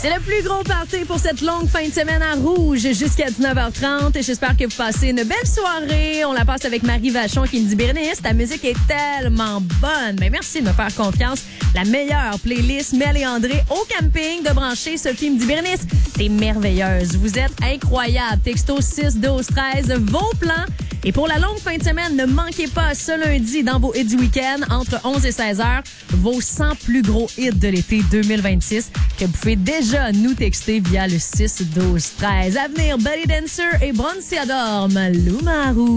C'est le plus gros party pour cette longue fin de semaine à Rouge jusqu'à 19h30. Et j'espère que vous passez une belle soirée. On la passe avec Marie Vachon qui me dit « Bérénice, ta musique est tellement bonne. » Mais merci de me faire confiance. La meilleure playlist Mel et André au camping de brancher. Sophie me dit « Bérénice, t'es merveilleuse. Vous êtes incroyable. » Texto 6 12 13 vos plans. Et pour la longue fin de semaine, ne manquez pas ce lundi dans vos hits du week-end entre 11 et 16 heures, vos 100 plus gros hits de l'été 2026 que vous pouvez déjà nous texter via le 6 12 13. À venir, Buddy Dancer et Bronziador, Malou Marou.